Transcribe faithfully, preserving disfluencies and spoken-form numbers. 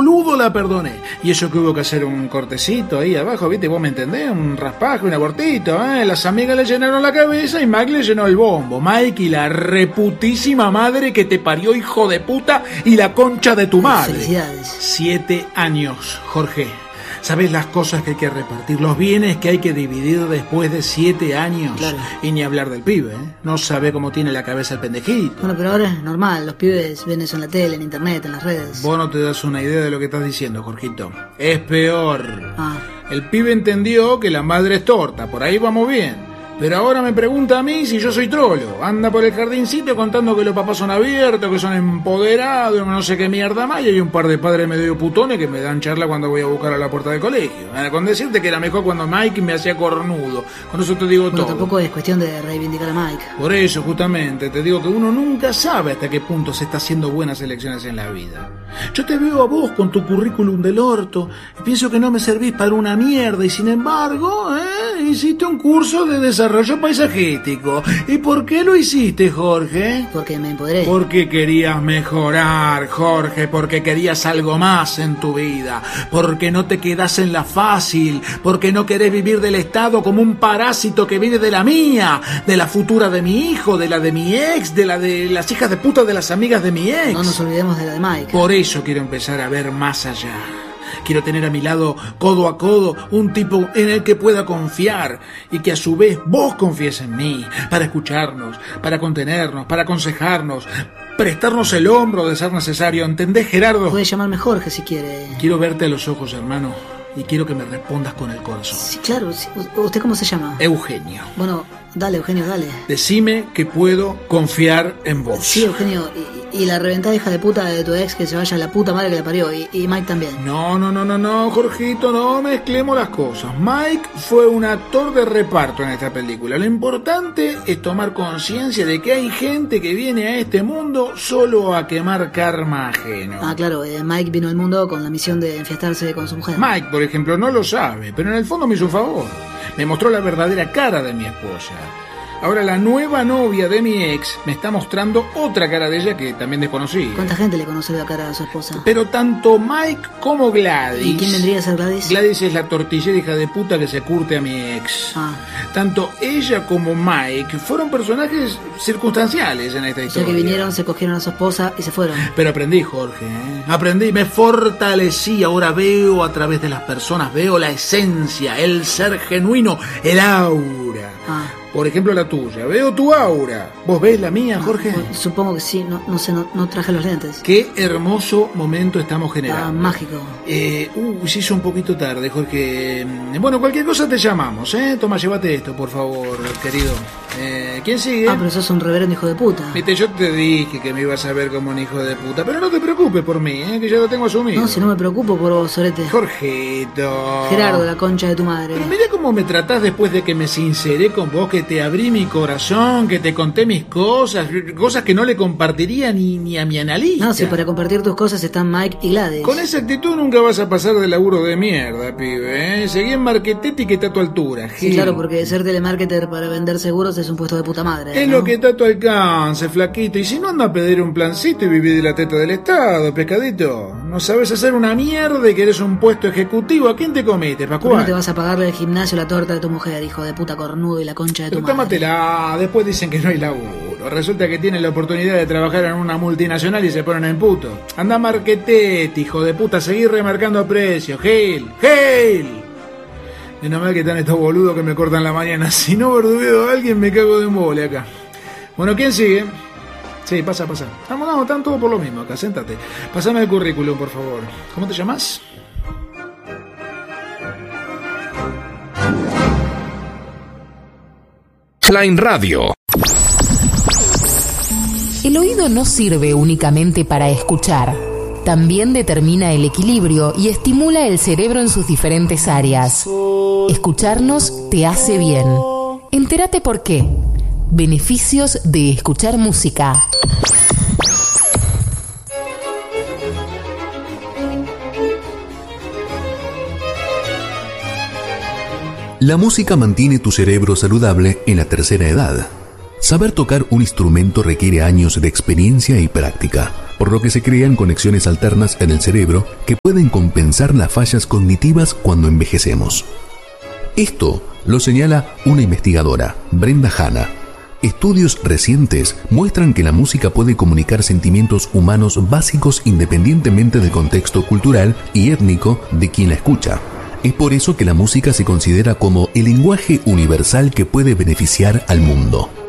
boludo la perdoné. Y eso que hubo que hacer un cortecito ahí abajo, ¿viste? Vos me entendés, un raspaje, un abortito, ¿eh? Las amigas le llenaron la cabeza y Mike le llenó el bombo. Mike y la reputísima madre que te parió, hijo de puta, y la concha de tu madre. Felicidades. Siete años, Jorge. ¿Sabés las cosas que hay que repartir? Los bienes que hay que dividir después de siete años. Claro. Y ni hablar del pibe, ¿eh? No sabe cómo tiene la cabeza el pendejito. Bueno, pero ahora es normal, los pibes ven eso en la tele, en internet, en las redes. Vos no te das una idea de lo que estás diciendo, Jorgito. Es peor. Ah. El pibe entendió que la madre es torta, por ahí vamos bien. Pero ahora me pregunta a mí si yo soy trolo. Anda por el jardincito contando que los papás son abiertos, que son empoderados, no sé qué mierda más. Y hay un par de padres medio putones que me dan charla cuando voy a buscar a la puerta del colegio. Con decirte que era mejor cuando Mike me hacía cornudo. Con eso te digo bueno, todo. Tampoco es cuestión de reivindicar a Mike. Por eso, justamente, te digo que uno nunca sabe hasta qué punto se está haciendo buenas elecciones en la vida. Yo te veo a vos con tu currículum del orto y pienso que no me servís para una mierda. Y sin embargo, ¿eh? hiciste un curso de desarrollo Desarrollo paisajístico. ¿Y por qué lo hiciste, Jorge? Porque me empoderé. Porque querías mejorar, Jorge. Porque querías algo más en tu vida. Porque no te quedás en la fácil. Porque no querés vivir del Estado como un parásito que vive de la mía, de la futura de mi hijo, de la de mi ex, de la de las hijas de puta de las amigas de mi ex. No nos olvidemos de la de Mike. Por eso quiero empezar a ver más allá. Quiero tener a mi lado, codo a codo, un tipo en el que pueda confiar y que a su vez vos confíes en mí, para escucharnos, para contenernos, para aconsejarnos, prestarnos el hombro de ser necesario. ¿Entendés, Gerardo? Puede llamarme Jorge si quiere. Quiero verte a los ojos, hermano, y quiero que me respondas con el corazón. Sí, claro. Sí. ¿Usted cómo se llama? Eugenio. Bueno, dale, Eugenio, dale. Decime que puedo confiar en vos. Sí, Eugenio, y, y la reventada hija de puta de tu ex que se vaya a la puta madre que la parió, y, y Mike también. No, no, no, no, no, Jorgito, no mezclemos las cosas. Mike fue un actor de reparto en esta película. Lo importante es tomar conciencia de que hay gente que viene a este mundo solo a quemar karma ajeno. Ah, claro, eh, Mike vino al mundo con la misión de enfiestarse con su mujer. Mike, por ejemplo, no lo sabe, pero en el fondo me hizo un favor. Me mostró la verdadera cara de mi esposa. Ahora la nueva novia de mi ex me está mostrando otra cara de ella que también desconocí. ¿Cuánta gente le conoce la cara a su esposa? Pero tanto Mike como Gladys... ¿Y quién vendría a ser Gladys? Gladys es la tortillera hija de puta que se curte a mi ex. Ah. Tanto ella como Mike fueron personajes circunstanciales en esta historia. Ya que vinieron, se cogieron a su esposa y se fueron. Pero aprendí, Jorge, ¿eh? Aprendí, me fortalecí. Ahora veo a través de las personas, veo la esencia, el ser genuino, el aura. Ah. Por ejemplo, la tuya. Veo tu aura. ¿Vos ves la mía, Jorge? Ah, supongo que sí. No, no sé, no, no traje los lentes. Qué hermoso momento estamos generando. Ah, mágico. Eh, uh, se hizo un poquito tarde, Jorge. Bueno, cualquier cosa te llamamos, ¿eh? Toma, llévate esto, por favor, querido. Eh, ¿Quién sigue? Ah, pero sos un reverendo hijo de puta. Viste, yo te dije que me ibas a ver como un hijo de puta. Pero no te preocupes por mí, ¿eh? Que ya lo tengo asumido. No, si no me preocupo por vos, sorete. Jorgito. Gerardo, la concha de tu madre. Pero mirá cómo me tratás después de que me sinceré con vos, que te abrí mi corazón, que te conté mis cosas, cosas que no le compartiría ni, ni a mi analista. No, si para compartir tus cosas están Mike y Gladys. Con esa actitud nunca vas a pasar de laburo de mierda, pibe, ¿eh? Seguí en Marquetetti que está a tu altura, Gil. Sí, claro, porque ser telemarketer para vender seguros es un puesto de puta madre, Es ¿no? lo que está a tu alcance, flaquito. Y si no, anda a pedir un plancito y vivir de la teta del Estado, pescadito. No sabes hacer una mierda y querés un puesto ejecutivo. ¿A quién te comiste, ¿Por qué Pascual? no te vas a pagarle al gimnasio la torta de tu mujer, hijo de puta cornudo y la concha de tu Pero madre? tómatela, después dicen que no hay laburo. Resulta que tienen la oportunidad de trabajar en una multinacional y se ponen en puto. Anda Marquetetti, hijo de puta, seguir remarcando precios. Gil, Gil. Menos mal que están estos boludos que me cortan la mañana. Si no verdudeo a alguien me cago de mole acá. Bueno, ¿quién sigue? Sí, pasa, pasa. Vamos, no, están todos por lo mismo acá, séntate. Pásame el currículum, por favor. ¿Cómo te llamas? Line Radio. El oído no sirve únicamente para escuchar. También determina el equilibrio y estimula el cerebro en sus diferentes áreas. Escucharnos te hace bien. Entérate por qué. Beneficios de escuchar música. La música mantiene tu cerebro saludable en la tercera edad. Saber tocar un instrumento requiere años de experiencia y práctica, por lo que se crean conexiones alternas en el cerebro que pueden compensar las fallas cognitivas cuando envejecemos. Esto lo señala una investigadora, Brenda Hanna. Estudios recientes muestran que la música puede comunicar sentimientos humanos básicos independientemente del contexto cultural y étnico de quien la escucha. Es por eso que la música se considera como el lenguaje universal que puede beneficiar al mundo.